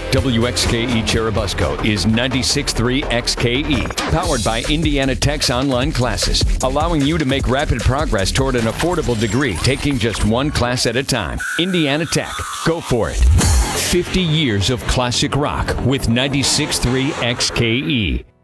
WXKE Cherubusco is 96.3 XKE, powered by Indiana Tech's online classes, allowing you to make rapid progress toward an affordable degree, taking just one class at a time. Indiana Tech, go for it. 50 years of classic rock with 96.3 XKE.